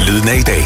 Lyden af i dag.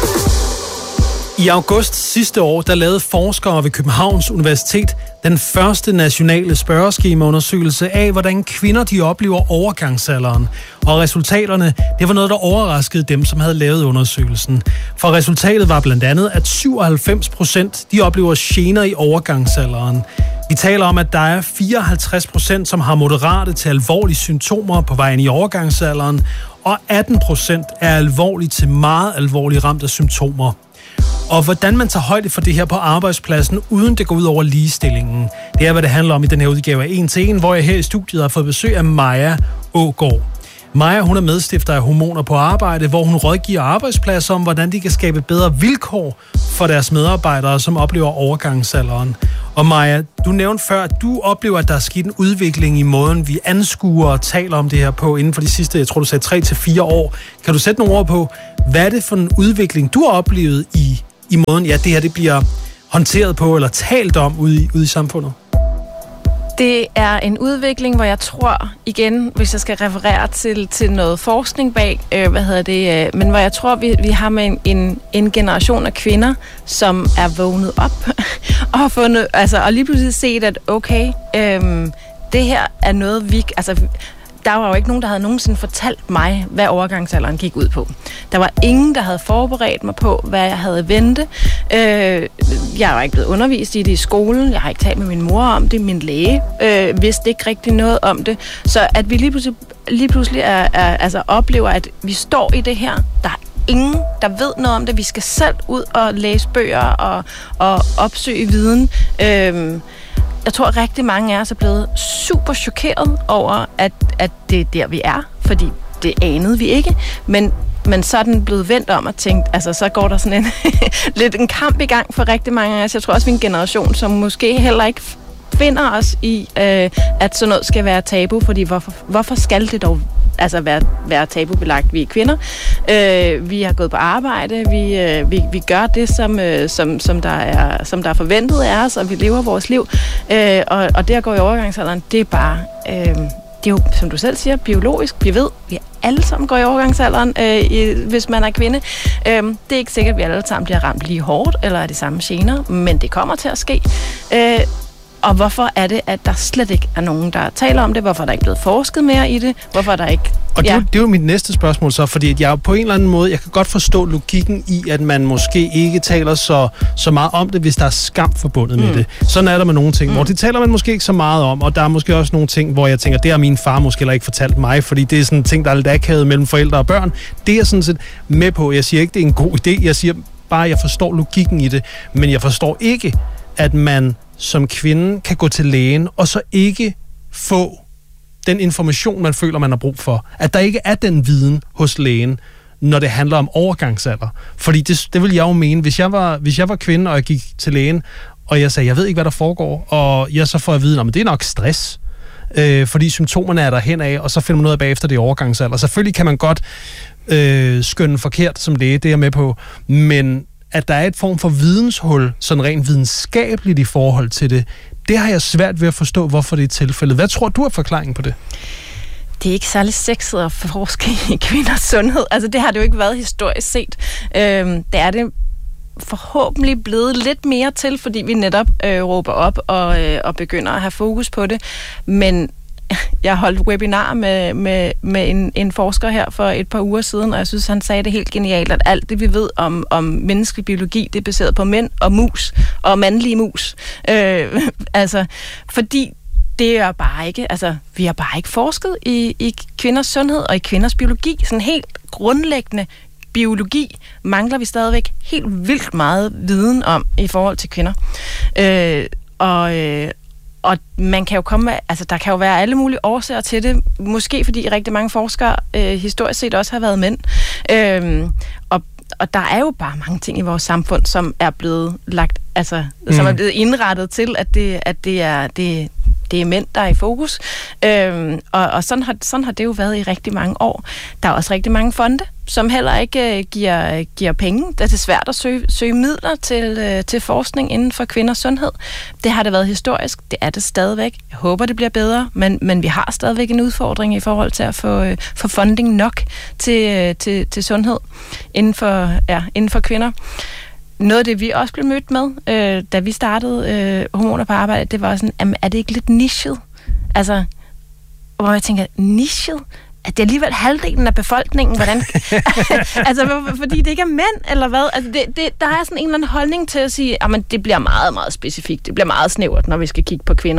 I august sidste år, der lavede forskere ved Københavns Universitet den første nationale spørgeskemaundersøgelse af, hvordan kvinder de oplever overgangsalderen. Og resultaterne, det var noget, der overraskede dem, som havde lavet undersøgelsen. For resultatet var blandt andet, at 97% de oplever gener i overgangsalderen. Vi taler om, at der er 54%, som har moderate til alvorlige symptomer på vejen i overgangsalderen, og 18% er alvorlige til meget alvorligt ramt af symptomer. Og hvordan man tager højde for det her på arbejdspladsen, uden det går ud over ligestillingen. Det er, hvad det handler om i den her udgave af 1 til 1, hvor jeg her i studiet har fået besøg af Maja Aagaard. Maja, hun er medstifter af Hormoner på Arbejde, hvor hun rådgiver arbejdspladser om, hvordan de kan skabe bedre vilkår for deres medarbejdere, som oplever overgangsalderen. Og Maja, du nævnte før, at du oplever, at der er sket en udvikling i måden, vi anskuer og taler om det her på inden for de sidste, jeg tror du sagde 3 til 4 år. Kan du sætte nogle ord på, hvad er det for en udvikling, du har oplevet i måden, det her det bliver håndteret på eller talt om ude i samfundet? Det er en udvikling, hvor jeg tror, igen, hvis jeg skal referere til noget forskning bag, men hvor jeg tror, vi har med en generation af kvinder, som er vågnet op og har fundet, og lige pludselig set, at okay, det her er noget, der var jo ikke nogen, der havde nogensinde fortalt mig, hvad overgangsalderen gik ud på. Der var ingen, der havde forberedt mig på, hvad jeg havde vente. Jeg var ikke blevet undervist i det i skolen. Jeg har ikke talt med min mor om det. Min læge vidste ikke rigtig noget om det. Så at vi lige pludselig oplever, at vi står i det her. Der er ingen, der ved noget om det. Vi skal selv ud og læse bøger og opsøge viden. Jeg tror, at rigtig mange af os er blevet super chokeret over, at det er der, vi er, fordi det anede vi ikke, men så er den blevet vendt om og tænkt, så går der sådan lidt en kamp i gang for rigtig mange af os. Jeg tror også, vi er en generation, som måske heller ikke finder os i, at sådan noget skal være tabu, fordi hvorfor skal det dog være tabubelagt? Vi er kvinder. Vi har gået på arbejde. Vi gør det, som der er forventet af os, og vi lever vores liv. Og det at gå i overgangsalderen, det er bare... det er jo, som du selv siger, biologisk. Vi ved, vi alle sammen går i overgangsalderen, hvis man er kvinde. Det er ikke sikkert, at vi alle sammen bliver ramt lige hårdt, eller er det samme gener, men det kommer til at ske. Og hvorfor er det, at der slet ikke er nogen, der taler om det? Hvorfor er der ikke blevet forsket mere i det? Hvorfor er der ikke... Og det er jo mit næste spørgsmål så, fordi jeg på en eller anden måde, jeg kan godt forstå logikken i, at man måske ikke taler så meget om det, hvis der er skam forbundet med det. Sådan er der med nogle ting, hvor det taler man måske ikke så meget om, og der er måske også nogle ting, hvor jeg tænker, det har min far måske heller ikke fortalt mig, fordi det er sådan en ting, der er lidt akavet mellem forældre og børn. Det er jeg sådan set med på. Jeg siger ikke, det er en god idé. Jeg siger bare, at jeg forstår logikken i det, men jeg forstår ikke, at man som kvinde kan gå til lægen og så ikke få den information, man føler, man har brug for. At der ikke er den viden hos lægen, når det handler om overgangsalder. Fordi det vil jeg jo mene. Hvis jeg var kvinde, og jeg gik til lægen, og jeg sagde, jeg ved ikke, hvad der foregår, og jeg så får at vide, at det er nok stress, fordi symptomerne er derhen af, og så finder man noget af bagefter, det er overgangsalder. Selvfølgelig kan man godt skønne forkert som læge, det er jeg med på, men at der er et form for videnshul, sådan rent videnskabeligt i forhold til det, det har jeg svært ved at forstå, hvorfor det er tilfældet. Hvad tror du er forklaringen på det? Det er ikke særlig sexet at forske i kvinders sundhed. Det har det jo ikke været historisk set. Det er det forhåbentlig blevet lidt mere til, fordi vi netop råber op og begynder at have fokus på det. Men jeg holdt webinar med en forsker her for et par uger siden, og jeg synes, han sagde det helt genialt, at alt det, vi ved om menneskelig biologi, det er baseret på mænd og mus, og mandlige mus. Fordi det er bare ikke, vi har bare ikke forsket i kvinders sundhed og i kvinders biologi. Sådan helt grundlæggende biologi mangler vi stadigvæk helt vildt meget viden om i forhold til kvinder. Og man kan jo komme med, der kan jo være alle mulige årsager til det. Måske fordi rigtig mange forskere historisk set også har været mænd. Og der er jo bare mange ting i vores samfund, som er blevet lagt, som er blevet indrettet til, at det det er mænd, der er i fokus. Og sådan har det jo været i rigtig mange år. Der er også rigtig mange fonde, som heller ikke giver penge. Det er svært at søge midler til forskning inden for kvinders sundhed. Det har det været historisk. Det er det stadigvæk. Jeg håber, det bliver bedre, men vi har stadigvæk en udfordring i forhold til at få funding nok til sundhed inden for kvinder. Noget af det, vi også blev mødt med, da vi startede Hormoner på Arbejde, det var sådan, jamen, er det ikke lidt nichet? Altså, hvor jeg tænker, nichet? At det er alligevel halvdelen af befolkningen, hvordan... altså, fordi det ikke er mænd, eller hvad? Altså, der er sådan en eller anden holdning til at sige, at det bliver meget, meget specifikt. Det bliver meget snævert, når vi skal kigge på kvinder.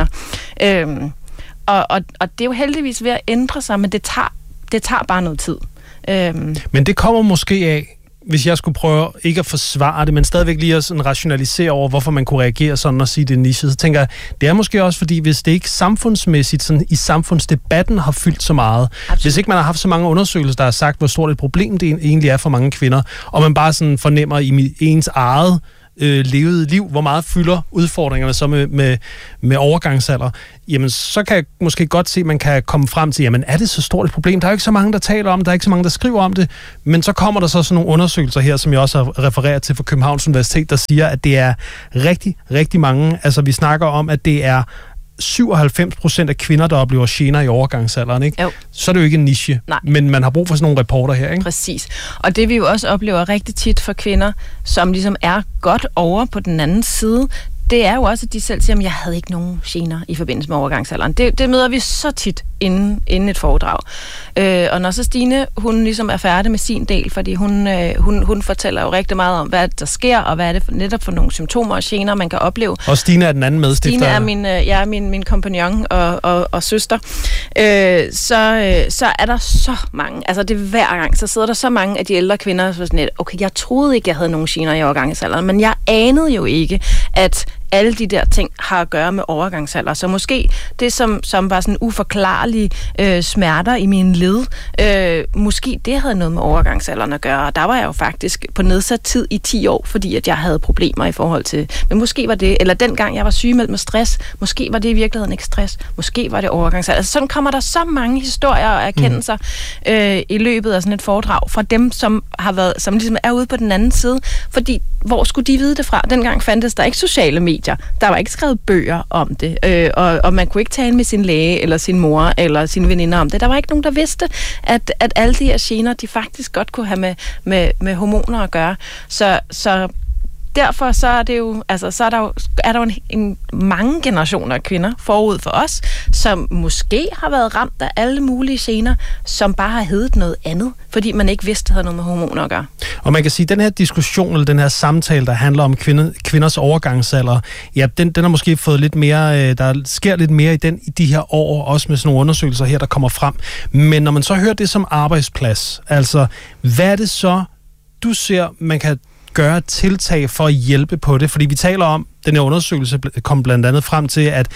Og det er jo heldigvis ved at ændre sig, men det tager bare noget tid. Men det kommer måske af, hvis jeg skulle prøve ikke at forsvare det, men stadigvæk lige at sådan rationalisere over, hvorfor man kunne reagere sådan og sige, det er niche, så tænker jeg, det er måske også fordi, hvis det ikke samfundsmæssigt, sådan i samfundsdebatten har fyldt så meget, absolut. Hvis ikke man har haft så mange undersøgelser, der har sagt, hvor stort et problem det egentlig er for mange kvinder, og man bare sådan fornemmer i ens eget levede liv, hvor meget fylder udfordringerne så med overgangsalder, jamen så kan jeg måske godt se, at man kan komme frem til, jamen er det så stort et problem? Der er jo ikke så mange, der taler om det, der er ikke så mange, der skriver om det, men så kommer der så sådan nogle undersøgelser her, som jeg også har refereret til fra Københavns Universitet, der siger, at det er rigtig, rigtig mange, altså vi snakker om, at det er 97% af kvinder, der oplever gener i overgangsalderen, ikke? Jo. Så er det jo ikke en niche, nej. Men man har brug for sådan nogle reporter her, ikke? Præcis. Og det vi jo også oplever rigtig tit for kvinder, som ligesom er godt over på den anden side, det er jo også, at de selv siger, at jeg havde ikke nogen gener i forbindelse med overgangsalderen. Det møder vi så tit inden et foredrag. Og når så Stine, hun ligesom er færdig med sin del, fordi hun fortæller jo rigtig meget om, hvad der sker, og hvad er det netop for nogle symptomer og gener, man kan opleve. Og Stine er den anden medstifter. Stine er min kompagnon og søster. Så er der så mange, altså det er hver gang, så sidder der så mange af de ældre kvinder, så sådan lidt, okay, jeg troede ikke, jeg havde nogen gener i overgangsalderen, men jeg anede jo ikke, at alle de der ting har at gøre med overgangsalder. Så måske det, som var sådan uforklarlige smerter i mine led, måske det havde noget med overgangsalderen at gøre. Og der var jeg jo faktisk på nedsat tid i 10 år, fordi at jeg havde problemer i forhold til... Men måske var det... Eller dengang jeg var sygemeldt med stress, måske var det i virkeligheden ikke stress. Måske var det overgangsalder. Altså sådan kommer der så mange historier og erkendelser i løbet af sådan et foredrag fra dem, som ligesom er ude på den anden side. Fordi hvor skulle de vide det fra? Dengang fandtes der ikke sociale medier. Der var ikke skrevet bøger om det, og man kunne ikke tale med sin læge, eller sin mor, eller sine veninder om det. Der var ikke nogen, der vidste, at alle de her gener, de faktisk godt kunne have med hormoner at gøre. Så derfor så er det jo, altså så er der jo en mange generationer af kvinder forud for os, som måske har været ramt af alle mulige gener, som bare har heddet noget andet, fordi man ikke vidste, det havde noget med hormoner at gøre. Og man kan sige, at den her diskussion, eller den her samtale, der handler om kvinders overgangsalder, ja, den har måske fået lidt mere, der sker lidt mere i de her år, også med sådan nogle undersøgelser her, der kommer frem. Men når man så hører det som arbejdsplads, altså, hvad er det så, du ser, man kan gøre tiltag for at hjælpe på det? Fordi vi taler om, den her undersøgelse kom blandt andet frem til, at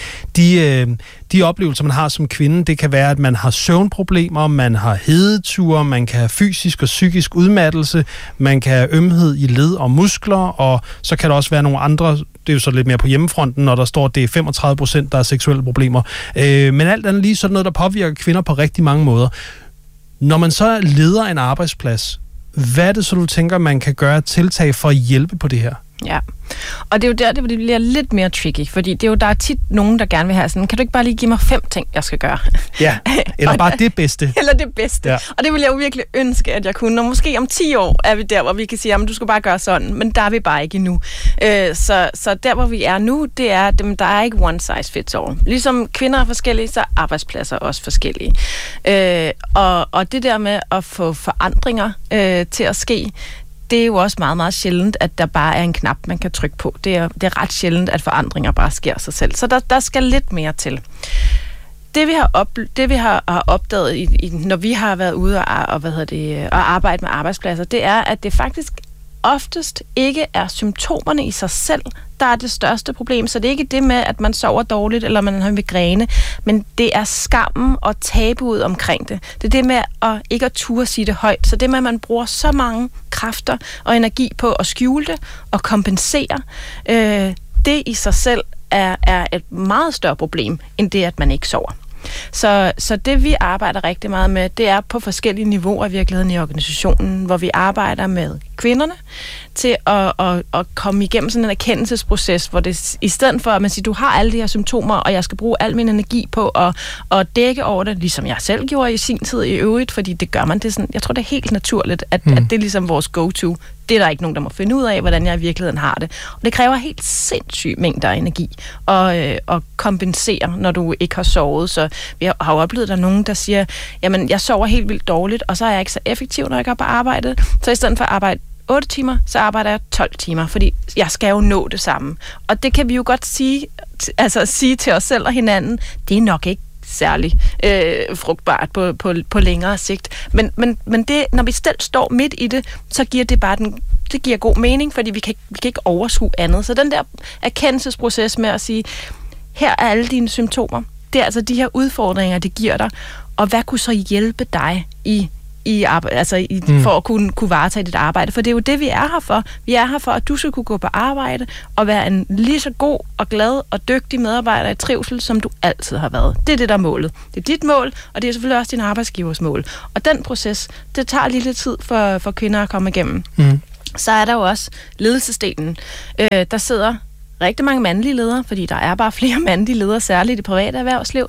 de oplevelser, man har som kvinde, det kan være, at man har søvnproblemer, man har hedeture, man kan have fysisk og psykisk udmattelse, man kan have ømhed i led og muskler, og så kan der også være nogle andre, det er jo så lidt mere på hjemmefronten, når der står, at det er 35%, der er seksuelle problemer. Men alt andet lige sådan noget, der påvirker kvinder på rigtig mange måder. Når man så leder en arbejdsplads, hvad er det så, du tænker, man kan gøre tiltag for at hjælpe på det her? Ja, og det er jo der, det bliver lidt mere tricky, fordi det er jo, der er tit nogen, der gerne vil have sådan, kan du ikke bare lige give mig 5 ting, jeg skal gøre? Ja, eller bare det bedste. Eller det bedste. Ja. Og det vil jeg jo virkelig ønske, at jeg kunne. Og måske om 10 år er vi der, hvor vi kan sige, jamen du skal bare gøre sådan, men der er vi bare ikke endnu. Så der, hvor vi er nu, det er, at der er ikke one size fits all. Ligesom kvinder er forskellige, så er arbejdspladser også forskellige. Og det der med at få forandringer til at ske, det er jo også meget, meget sjældent, at der bare er en knap, man kan trykke på. Det er ret sjældent, at forandringer bare sker sig selv. Så der skal lidt mere til. Det vi har opdaget, når vi har været ude og arbejde med arbejdspladser, det er, at det faktisk oftest ikke er symptomerne i sig selv, der er det største problem. Så det er ikke det med, at man sover dårligt, eller man har migræne, men det er skammen og tabuet omkring det. Det er det med at ikke at turde sige det højt. Så det med, at man bruger så mange kræfter og energi på at skjule det og kompensere, det i sig selv er et meget større problem, end det, at man ikke sover. Så det, vi arbejder rigtig meget med, det er på forskellige niveauer i virkeligheden i organisationen, hvor vi arbejder med kvinderne til at komme igennem sådan en erkendelsesproces, hvor det i stedet for, at man siger, du har alle de her symptomer, og jeg skal bruge al min energi på at dække over det, ligesom jeg selv gjorde i sin tid i øvrigt, fordi det gør man. Det sådan, jeg tror, det er helt naturligt, at det er ligesom vores go-to. Det er der ikke nogen, der må finde ud af, hvordan jeg i virkeligheden har det. Og det kræver helt sindssygt mængder af energi at kompensere, når du ikke har sovet. Så vi har jo oplevet, at der er nogen, der siger, jamen, jeg sover helt vildt dårligt, og så er jeg ikke så effektiv, når jeg går på arbejde. Så i stedet for at arbejde 8 timer, så arbejder jeg 12 timer, fordi jeg skal jo nå det samme. Og det kan vi jo godt sige til os selv og hinanden, det er nok ikke særlig frugtbart på længere sigt. Men det, når vi selv står midt i det, så giver det bare det giver god mening, fordi vi kan ikke overskue andet. Så den der erkendelsesproces med at sige, her er alle dine symptomer, det er altså de her udfordringer, det giver dig, og hvad kunne så hjælpe dig for at kunne varetage dit arbejde. For det er jo det, vi er her for. Vi er her for, at du skal kunne gå på arbejde og være en lige så god og glad og dygtig medarbejder i trivsel, som du altid har været. Det er det, der er målet. Det er dit mål, og det er selvfølgelig også din arbejdsgivers mål. Og den proces, det tager lige lidt tid for kvinder at komme igennem. Så er der jo også ledelsesdelen. Der sidder rigtig mange mandlige ledere, fordi der er bare flere mandlige ledere, særligt i det private erhvervsliv.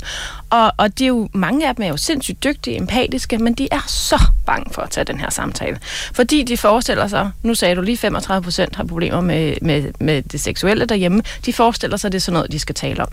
Og de er jo, mange af dem er jo sindssygt dygtige, empatiske, men de er så bange for at tage den her samtale. Fordi de forestiller sig, nu sagde du lige 35% har problemer med det seksuelle derhjemme, de forestiller sig, det er sådan noget, de skal tale om.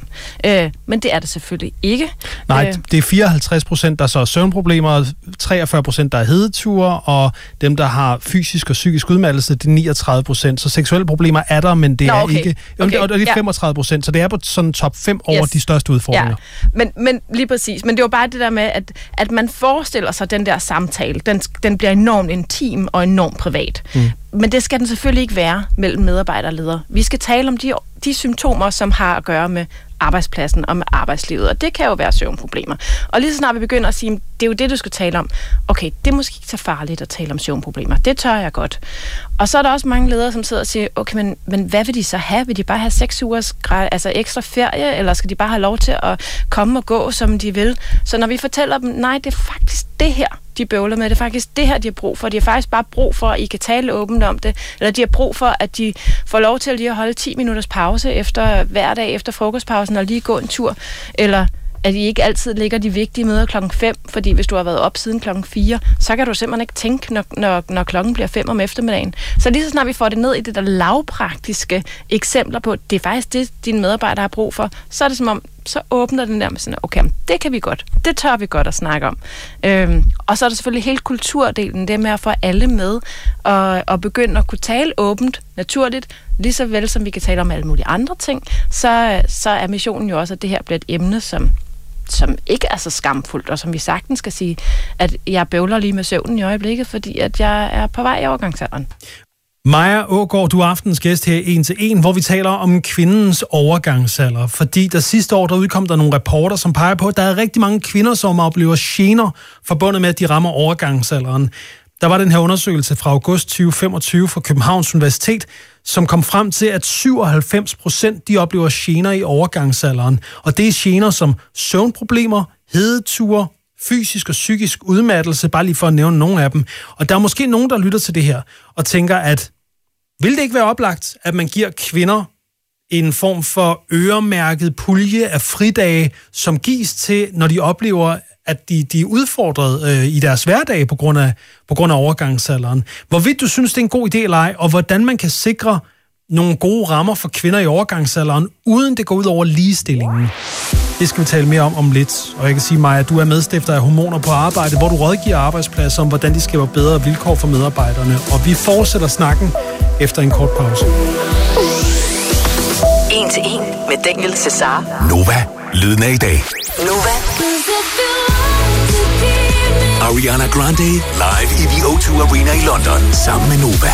Men det er det selvfølgelig ikke. Nej, det er 54%, der så har søvnproblemer, 43%, der er hedeture, og dem, der har fysisk og psykisk udmattelse, det er 39%. Så seksuelle problemer er der, men det er ikke... Og det er 35%, så det er på sådan top 5 over de største udfordringer. Ja. Men lige præcis. Men det var bare det der med, at man forestiller sig, den der samtale, den bliver enormt intim og enormt privat. Men det skal den selvfølgelig ikke være mellem medarbejder og ledere. Vi skal tale om de symptomer, som har at gøre med arbejdspladsen og med arbejdslivet, og det kan jo være søvnproblemer. Og lige så snart vi begynder at sige, det er jo det, du skal tale om. Okay, det er måske ikke så farligt at tale om søvnproblemer. Det tør jeg godt. Og så er der også mange ledere, som sidder og siger, okay, men hvad vil de så have? Vil de bare have 6 ugers ekstra ferie, eller skal de bare have lov til at komme og gå, som de vil? Så når vi fortæller dem, nej, det er faktisk det her, de bøvler med. Det er faktisk det her, de har brug for. De har faktisk bare brug for, at I kan tale åbent om det. Eller de har brug for, at de får lov til at lige holde 10 minutters pause hver dag efter frokostpausen og lige gå en tur. Eller at I ikke altid ligger de vigtige møder klokken 5, fordi hvis du har været op siden klokken 4, så kan du simpelthen ikke tænke, når klokken bliver 5 om eftermiddagen. Så lige så snart vi får det ned i det der lavpraktiske eksempler på, det er faktisk det, dine medarbejdere har brug for, så er det som om, så åbner den der med sådan, okay, det kan vi godt, det tør vi godt at snakke om. Og så er der selvfølgelig hele kulturdelen, det med at få alle med, og begynde at kunne tale åbent, naturligt, lige så vel som vi kan tale om alle mulige andre ting, så er missionen jo også, at det her bliver et emne, som ikke er så skamfuldt, og som vi sagtens skal sige, at jeg bøvler lige med søvnen i øjeblikket, fordi at jeg er på vej i overgangsalderen. Maja Aagaard, du er aftens gæst her i 1-til-1, hvor vi taler om kvindens overgangsalder. Fordi der sidste år, der udkom der nogle rapporter, som peger på, at der er rigtig mange kvinder, som oplever gener forbundet med, at de rammer overgangsalderen. Der var den her undersøgelse fra august 2025 fra Københavns Universitet, som kom frem til, at 97% de oplever gener i overgangsalderen. Og det er gener som søvnproblemer, hedeture, fysisk og psykisk udmattelse, bare lige for at nævne nogle af dem. Og der er måske nogen, der lytter til det her og tænker, at vil det ikke være oplagt, at man giver kvinder en form for øremærket pulje af fridage, som gives til, når de oplever, at de er udfordret i deres hverdag på grund af overgangsalderen. Hvorvidt du synes, det er en god idé eller ej, og hvordan man kan sikre nogle gode rammer for kvinder i overgangsalderen, uden det går ud over ligestillingen. Det skal vi tale mere om lidt. Og jeg kan sige, Maja, du er medstifter af Hormoner på Arbejde, hvor du rådgiver arbejdspladser om, hvordan de skaber bedre vilkår for medarbejderne. Og vi fortsætter snakken efter en kort pause. 1-til-1 med Daniel Cesar. Nova. Lyden af i dag. Nova. Ariana Grande live i The O2 Arena i London sammen med Nova.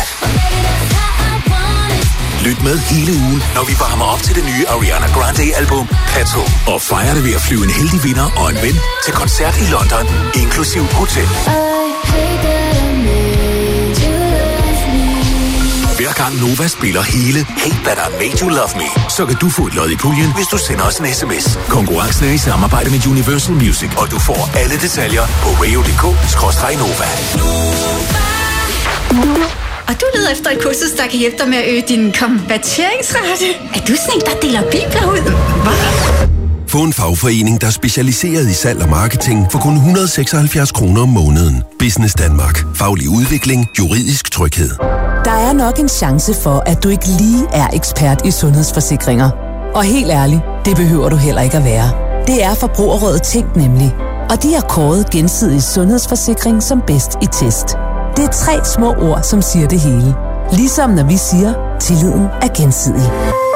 Lyt med hele ugen, når vi varmer op til det nye Ariana Grande-album, Pato. Og fejrer det ved at flyve en heldig vinder og en ven til koncert i London, inklusiv hotel. Hver gang Nova spiller hele Hate That I Made You Love Me, så kan du få et lod i puljen, hvis du sender os en sms. Konkurrencen er i samarbejde med Universal Music, og du får alle detaljer på radio.dk/Nova. Og du leder efter et kursus, der kan hjælpe dig med at øge din konverteringsrate. Er du sådan en, der deler bibler ud? Hvad? Få en fagforening, der er specialiseret i salg og marketing for kun 176 kroner om måneden. Business Danmark. Faglig udvikling. Juridisk tryghed. Der er nok en chance for, at du ikke lige er ekspert i sundhedsforsikringer. Og helt ærligt, det behøver du heller ikke at være. Det er Forbrugerrådet Tænk nemlig. Og de har kåret Gensidig Sundhedsforsikring som bedst i test. Det er 3 små ord, som siger det hele. Ligesom når vi siger, tilliden er gensidig.